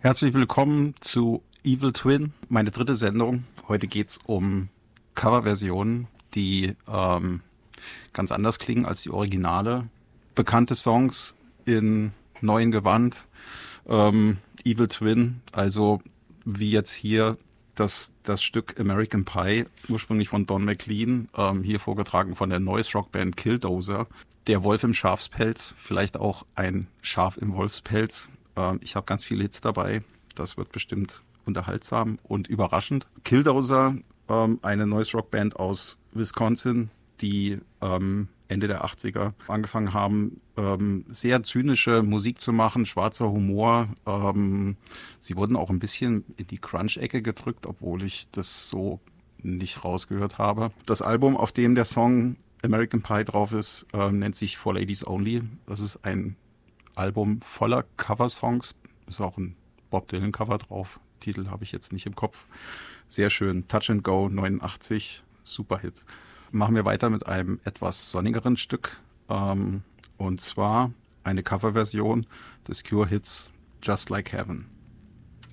Herzlich willkommen zu Evil Twin, meine dritte Sendung. Heute geht es um Coverversionen, die ganz anders klingen als die Originale. Bekannte Songs in neuen Gewand. Evil Twin, also wie jetzt hier das Stück American Pie, ursprünglich von Don McLean, hier vorgetragen von der Noise-Rock-Band Killdozer. Der Wolf im Schafspelz, vielleicht auch ein Schaf im Wolfspelz. Ich habe ganz viele Hits dabei. Das wird bestimmt unterhaltsam und überraschend. Killdozer, eine Noise-Rock-Band aus Wisconsin, die Ende der 80er angefangen haben, sehr zynische Musik zu machen, schwarzer Humor. Sie wurden auch ein bisschen in die Crunch-Ecke gedrückt, obwohl ich das so nicht rausgehört habe. Das Album, auf dem der Song American Pie drauf ist, nennt sich For Ladies Only. Das ist ein Album voller Coversongs. Ist auch ein Bob Dylan Cover drauf. Titel habe ich jetzt nicht im Kopf. Sehr schön. Touch and Go 89. Super Hit. Machen wir weiter mit einem etwas sonnigeren Stück. Und zwar eine Coverversion des Cure-Hits Just Like Heaven.